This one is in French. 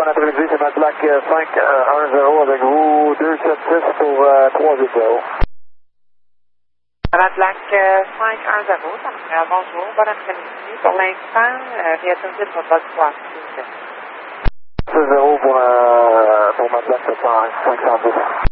bon après-midi, c'est Matlac 510 avec vous, 276 pour 380. Matlac 510, bonjour, bon après-midi. Pour l'instant, réattendez votre vol 3. 6-0 pour Matlac 510.